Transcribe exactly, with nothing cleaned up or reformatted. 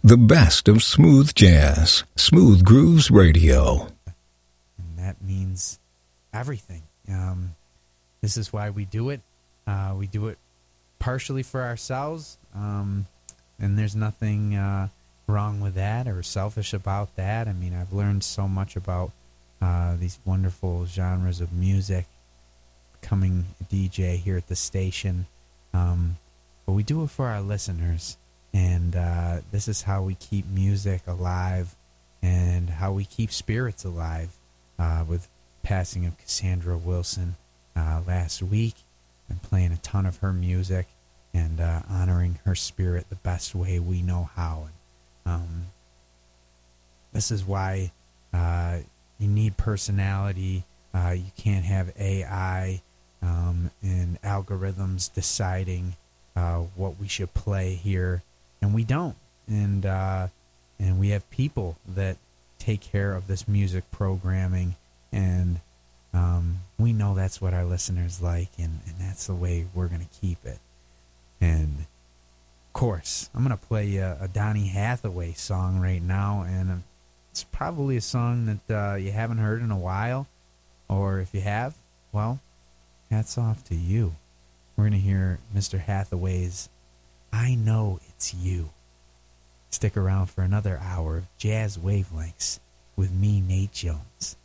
The best of smooth jazz. Smooth Grooves Radio. And that means everything. Um, this is why we do it. Uh, we do it partially for ourselves, um, and there's nothing uh, wrong with that or selfish about that. I mean, I've learned so much about uh, these wonderful genres of music, becoming a D J here at the station. Um, but we do it for our listeners, and uh, this is how we keep music alive and how we keep spirits alive uh, with passing of Cassandra Wilson uh, last week, and playing a ton of her music and uh, honoring her spirit the best way we know how. And, um, this is why uh, you need personality. Uh, you can't have A I um, and algorithms deciding uh, what we should play here, and we don't. And uh, and we have people that take care of this music programming, and um, we know that's what our listeners like, and, and that's the way we're going to keep it. And, of course, I'm going to play a, a Donny Hathaway song right now, and it's probably a song that uh, you haven't heard in a while, or if you have, well, hats off to you. We're going to hear Mister Hathaway's I Know It's You. Stick around for another hour of Jazz Wavelengths with me, Nate Jones.